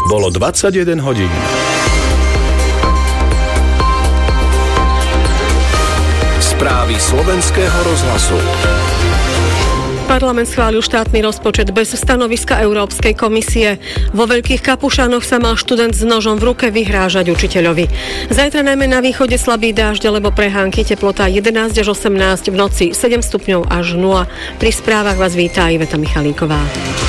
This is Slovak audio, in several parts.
Bolo 21 hodín. Správy slovenského rozhlasu. Parlament schválil štátny rozpočet bez stanoviska Európskej komisie. Vo Veľkých Kapušanoch sa mal študent s nožom v ruke vyhrážať učiteľovi. Zajtra najmä na východe slabý dážď alebo prehánky, teplota 11 až 18, v noci 7 stupňov až 0. Pri správach vás víta Iveta Michalíková.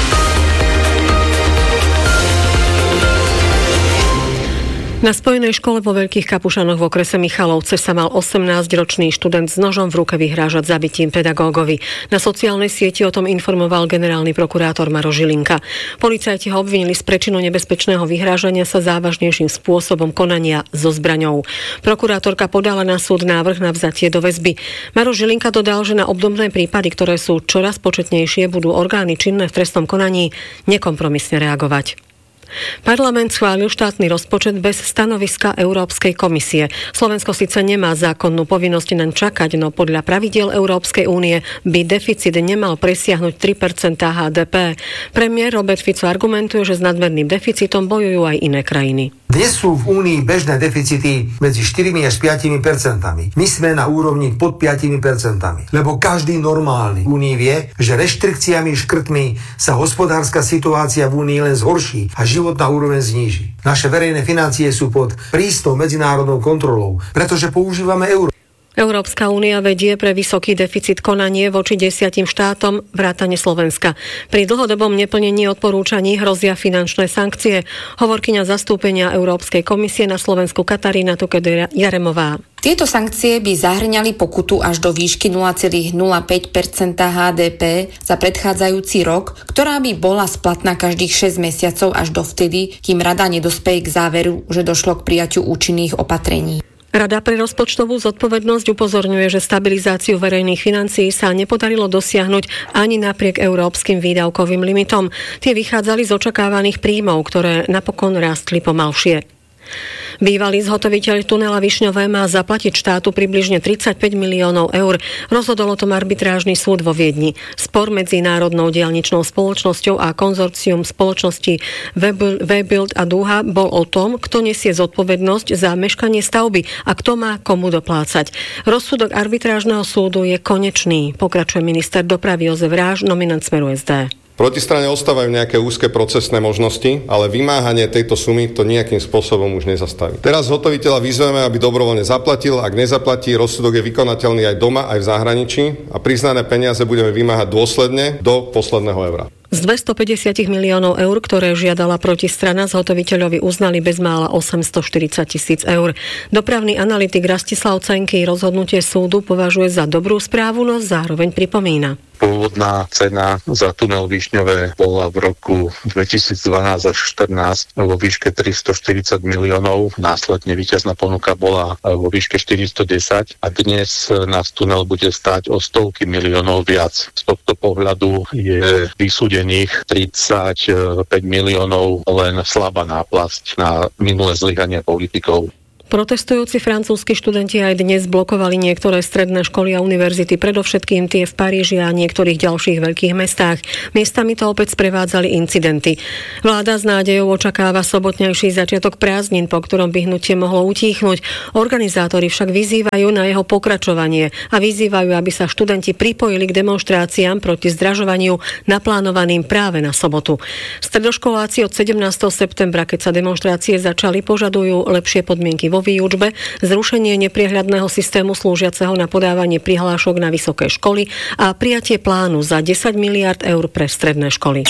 Na Spojenej škole vo Veľkých Kapušanoch v okrese Michalovce sa mal 18-ročný študent s nožom v ruke vyhrážať zabitím pedagógovi. Na sociálnej sieti o tom informoval generálny prokurátor Maroš Žilinka. Policajti ho obvinili z prečinu nebezpečného vyhrážania sa závažnejším spôsobom konania so zbraňou. Prokurátorka podala na súd návrh na vzatie do väzby. Maroš Žilinka dodal, že na obdobné prípady, ktoré sú čoraz početnejšie, budú orgány činné v trestnom konaní nekompromisne reagovať. Parlament schválil štátny rozpočet bez stanoviska Európskej komisie. Slovensko síce nemá zákonnú povinnosť naň čakať, no podľa pravidiel Európskej únie by deficit nemal presiahnuť 3% HDP. Premiér Robert Fico argumentuje, že s nadmerným deficitom bojujú aj iné krajiny. Dnes sú v Únii bežné deficity medzi 4 až 5%. My sme na úrovni pod 5%. Lebo každý normálny v Únii vie, že reštrikciami, škrtmi sa hospodárska situácia v Únii len zhorší a životná úroveň zníži. Naše verejné financie sú pod prísnou medzinárodnou kontrolou, pretože používame euro. Európska únia vedie pre vysoký deficit konanie voči 10 štátom vrátane Slovenska. Pri dlhodobom neplnení odporúčaní hrozia finančné sankcie. Hovorkyňa zastúpenia Európskej komisie na Slovensku Katarína Tukedo-Jaremová. Tieto sankcie by zahŕňali pokutu až do výšky 0,05% HDP za predchádzajúci rok, ktorá by bola splatná každých 6 mesiacov až dovtedy, kým rada nedospeje k záveru, že došlo k prijatiu účinných opatrení. Rada pre rozpočtovú zodpovednosť upozorňuje, že stabilizáciu verejných financií sa nepodarilo dosiahnuť ani napriek európskym výdavkovým limitom. Tie vychádzali z očakávaných príjmov, ktoré napokon rástli pomalšie. Bývalý zhotoviteľ tunela Višňové má zaplatiť štátu približne 35 miliónov eur. Rozhodol o tom arbitrážny súd vo Viedni. Spor medzi Národnou diaľničnou spoločnosťou a konzorcium spoločnosti Webuild a Dúha bol o tom, kto nesie zodpovednosť za meškanie stavby a kto má komu doplácať. Rozsudok arbitrážneho súdu je konečný, pokračuje minister dopravy Jozef Ráž, nominant Smeru SD. Protistrane ostávajú nejaké úzke procesné možnosti, ale vymáhanie tejto sumy to nejakým spôsobom už nezastaví. Teraz zhotoviteľa vyzveme, aby dobrovoľne zaplatil. Ak nezaplatí, rozsudok je vykonateľný aj doma, aj v zahraničí a priznané peniaze budeme vymáhať dôsledne do posledného eura. Z 250 miliónov eur, ktoré žiadala protistrana, zhotoviteľovi uznali bezmála 840 000 eur. Dopravný analytik Rastislav Cenky rozhodnutie súdu považuje za dobrú správu, no zároveň pripomína. Pôvodná cena za tunel Višňové bola v roku 2012 až 2014 vo výške 340 miliónov. Následne víťazná ponuka bola vo výške 410 a dnes nás tunel bude stáť o stovky miliónov viac. Z tohto pohľadu je vysúdených 35 miliónov len slabá náplasť na minulé zlyhanie politikov. Protestujúci francúzski študenti aj dnes blokovali niektoré stredné školy a univerzity, predovšetkým tie v Paríži a niektorých ďalších veľkých mestách. Miestami to opäť sprevádzali incidenty. Vláda s nádejou očakáva sobotnejší začiatok prázdnin, po ktorom by hnutie mohlo utíchnuť. Organizátori však vyzývajú na jeho pokračovanie a vyzývajú, aby sa študenti pripojili k demonštráciám proti zdražovaniu naplánovaným práve na sobotu. Stredoškoláci od 17. septembra, keď sa demonštrácie začali, požadujú lepšie podmienky vo výučbe, zrušenie nepriehľadného systému slúžiaceho na podávanie prihlášok na vysoké školy a prijatie plánu za 10 miliárd eur pre stredné školy.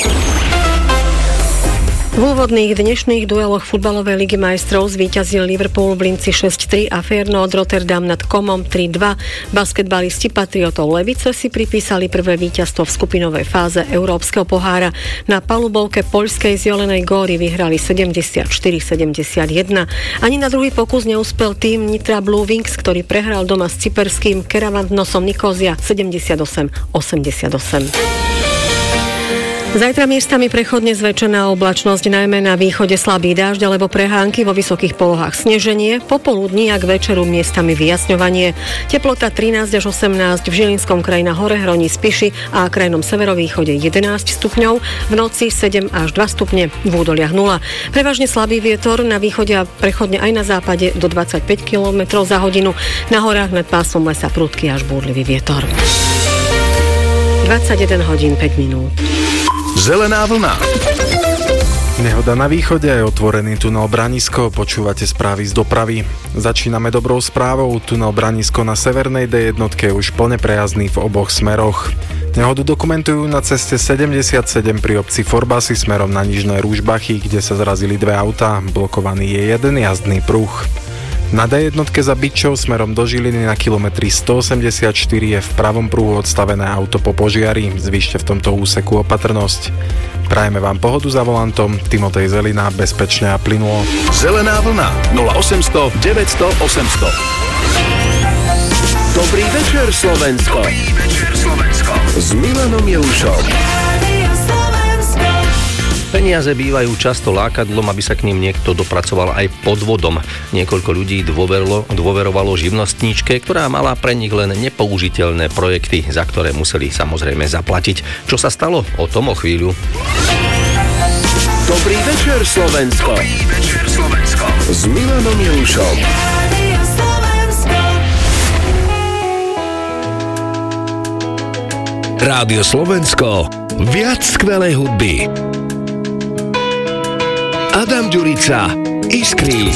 V úvodných dnešných dueloch futbalovej ligy majstrov zvíťazil Liverpool v Linci 6-3 a Feyenoord Rotterdam nad Komom 3-2. Basketbalisti Patriotov Levice si pripísali prvé víťazstvo v skupinovej fáze Európskeho pohára. Na palubovke poľskej Zelenej Góry vyhrali 74-71. Ani na druhý pokus neúspel tým Nitra Blue Wings, ktorý prehral doma s cyperským Keravantnosom Nikozia 78-88. Zajtra miestami prechodne zväčšená oblačnosť, najmä na východe slabý dážď alebo prehánky, vo vysokých polohách sneženie, popoludní a k večeru miestami vyjasňovanie. Teplota 13 až 18, v Žilinskom kraji na hore hroní Spiši a krajnom severovýchode 11 stupňov, v noci 7 až 2 stupne, v údoliach 0. Prevažne slabý vietor, na východe a prechodne aj na západe do 25 km za hodinu, na horách nad pásom lesa prudký až búrlivý vietor. 21 hodín 5 minút. Zelená vlna. Nehoda na východe, je otvorený tunel Branisko, počúvate správy z dopravy. Začíname dobrou správou, tunel Branisko na severnej D1 je už plne prejazdný v oboch smeroch. Nehodu dokumentujú na ceste 77 pri obci Forbasy smerom na Nižné Rúžbachy, kde sa zrazili dve autá, blokovaný je jeden jazdný pruh. Na D1 za Byčov smerom do Žiliny na kilometri 184 je v pravom pruhu odstavené auto po požiari. Zvýšte v tomto úseku opatrnosť. Prajeme vám pohodu za volantom. Timotej Zelina, bezpečne a plynulo. Zelená vlna 0800 900 800. Dobrý večer, Slovensko. S Milanom Jelušom. Peniaze bývajú často lákadlom, aby sa k ním niekto dopracoval aj podvodom. Niekoľko ľudí dôverovalo živnostníčke, ktorá mala pre nich len nepoužiteľné projekty, za ktoré museli samozrejme zaplatiť. Čo sa stalo? O tom o chvíľu. Dobrý večer, Slovensko. S Milanom Jelušom. Rádio Slovensko. Viac skvelej hudby. Adam Ďurica, Iskrí.